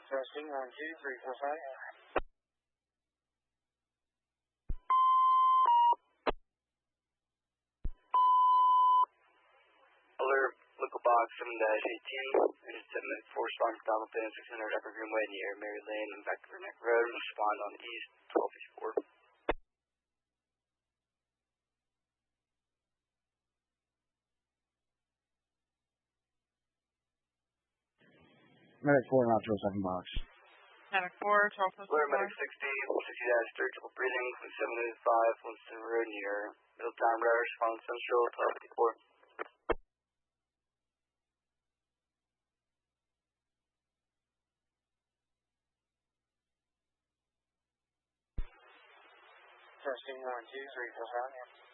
Testing 1, 2, 3, 4, 5. Alert, local box 7-18, intercept for response to Donaldson, 600 Upper Greenway near Mary Lane and Vancouver Neck Road. Respond on the east, 1254. Medic 4, not to a second box. Medic 4, 12 plus 4. Alert, Medic 60-3, triple breathing, 785, Winston Road near Middletown Road. Respond Central, 1254. Testing 1, 2, 3, 4, 5.